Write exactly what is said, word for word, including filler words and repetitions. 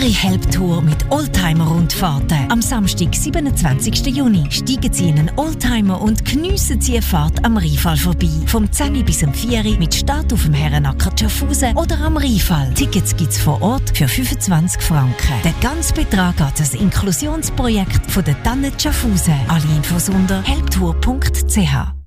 Ihre Helptour mit Oldtimer-Rundfahrten. Am Samstag, siebenundzwanzigsten Juni, steigen Sie in einen Oldtimer und geniessen Sie eine Fahrt am Rheinfall vorbei. Vom zehn bis um vier mit Start auf dem Herrenacker Schaffhausen oder am Rheinfall. Tickets gibt's vor Ort für fünfundzwanzig Franken. Der ganze Betrag geht das Inklusionsprojekt von der Tanne Schaffhausen. Alle Infos unter helptour punkt c h.